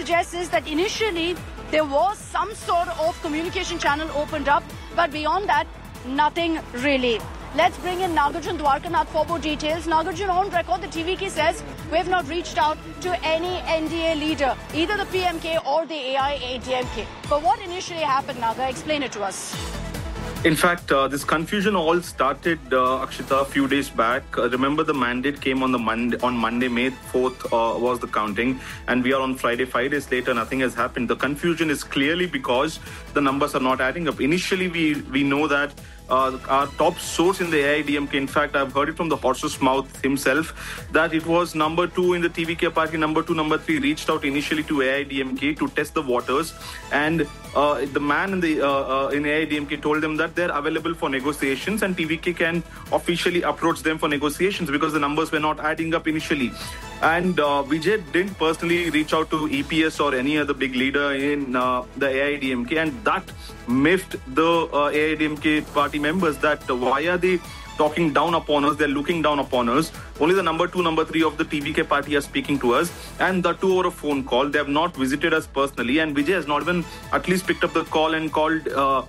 suggests is that initially there was some sort of communication channel opened up, but beyond that, nothing really. Let's bring in Nagarjun Dwarkanath for more details. Nagarjun, on record, the TVK says we have not reached out to any NDA leader, either the PMK or the AIADMK. But what initially happened, Naga? Explain it to us. In fact, this confusion all started, Akshita, a few days back. Remember, the mandate came on Monday, May 4th was the counting, and we are on Friday. 5 days later, nothing has happened. The confusion is clearly because the numbers are not adding up. Initially, we know that our top source in the AIADMK, in fact, I've heard it from the horse's mouth himself, that it was number 2 in the TVK party, number 2, number 3 reached out initially to AIADMK to test the waters, and the man in AIADMK told them that they're available for negotiations and TVK can officially approach them for negotiations because the numbers were not adding up initially. And Vijay didn't personally reach out to EPS or any other big leader in the AIADMK, and that miffed the AIADMK party members that why are they talking down upon us, they're looking down upon us. Only the number 2, number 3 of the TVK party are speaking to us, and the 2 over a phone call. They have not visited us personally, and Vijay has not even at least picked up the call and called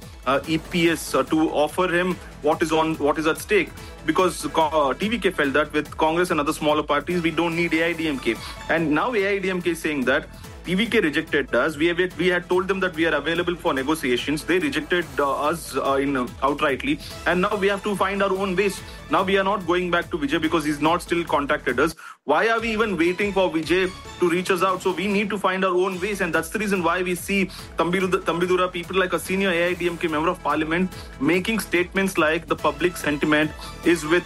EPS to offer him what is at stake. Because TVK felt that with Congress and other smaller parties, we don't need AIADMK. And now AIADMK is saying that TVK rejected us. We had told them that we are available for negotiations. They rejected us outrightly. And now we have to find our own ways. Now we are not going back to Vijay because he's not still contacted us. Why are we even waiting for Vijay to reach us out? So we need to find our own ways. And that's the reason why we see Thambidura, people like a senior AIADMK member of parliament, making statements like the public sentiment is with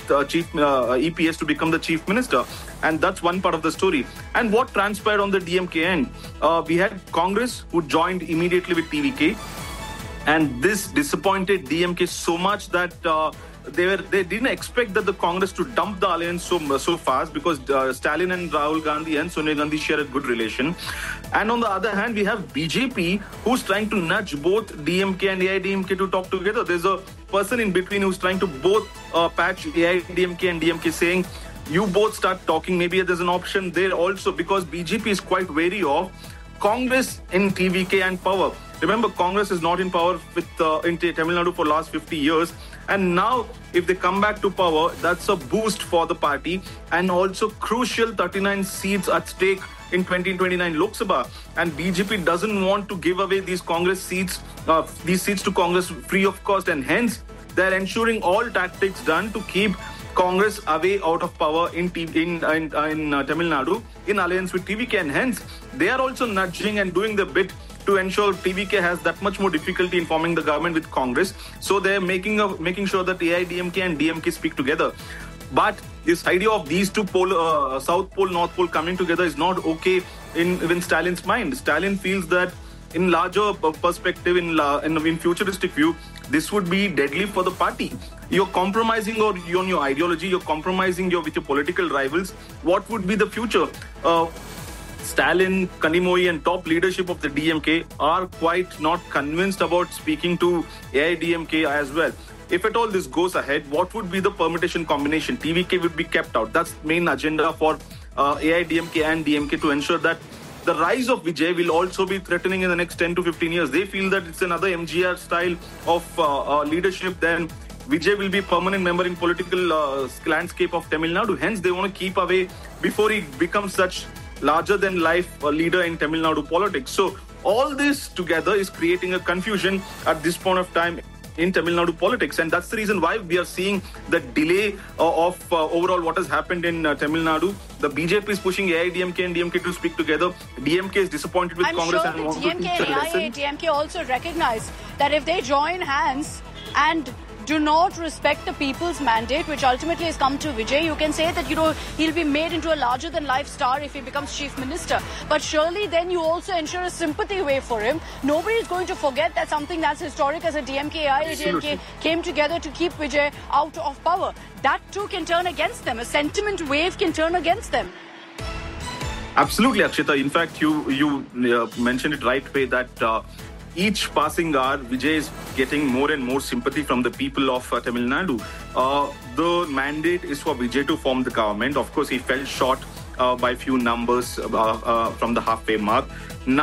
EPS to become the chief minister. And that's one part of the story. And what transpired on the DMK end? We had Congress who joined immediately with TVK. And this disappointed DMK so much that they didn't expect that the Congress to dump the alliance so fast because Stalin and Rahul Gandhi and Sonia Gandhi share a good relation. And on the other hand, we have BJP who's trying to nudge both DMK and AIADMK to talk together. There's a person in between who's trying to both patch AIADMK and DMK, saying, you both start talking, maybe there's an option there also, because BJP is quite wary of Congress in TVK and power. Remember, Congress is not in power in Tamil Nadu for last 50 years. And now, if they come back to power, that's a boost for the party, and also crucial 39 seats at stake in 2029 Lok Sabha. And BJP doesn't want to give away these Congress seats, these seats to Congress free of cost, and hence they're ensuring all tactics done to keep Congress away out of power in Tamil Nadu in alliance with TVK, and hence they are also nudging and doing the bit to ensure TVK has that much more difficulty in forming the government with Congress. So they're making sure that AIADMK and DMK speak together. But this idea of these two South Pole, North Pole coming together is not okay in Stalin's mind. Stalin feels that in larger perspective, in futuristic view, this would be deadly for the party. You're compromising on your ideology, you're compromising with your political rivals. What would be the future? Stalin, Kanimoi and top leadership of the DMK are quite not convinced about speaking to AIADMK as well. If at all this goes ahead, what would be the permutation combination? TVK would be kept out. That's the main agenda for AIADMK and DMK, to ensure that the rise of Vijay will also be threatening in the next 10 to 15 years. They feel that it's another MGR style of leadership. Then Vijay will be a permanent member in political landscape of Tamil Nadu. Hence, they want to keep away before he becomes such larger-than-life leader in Tamil Nadu politics. So all this together is creating a confusion at this point of time in Tamil Nadu politics, and that's the reason why we are seeing the delay of overall what has happened in Tamil Nadu. The BJP is pushing AIADMK and DMK to speak together. DMK is disappointed with Congress and wants to teach a lesson. DMK also recognize that if they join hands and do not respect the people's mandate, which ultimately has come to Vijay, you can say that, he'll be made into a larger-than-life star if he becomes chief minister. But surely then you also ensure a sympathy wave for him. Nobody is going to forget that something that's historic as a DMK, AIADMK came together to keep Vijay out of power. That too can turn against them. A sentiment wave can turn against them. Absolutely, Akshita. In fact, you mentioned it right way that each passing hour, Vijay is getting more and more sympathy from the people of Tamil Nadu. The mandate is for Vijay to form the government. Of course, he fell short by few numbers from the halfway mark. Now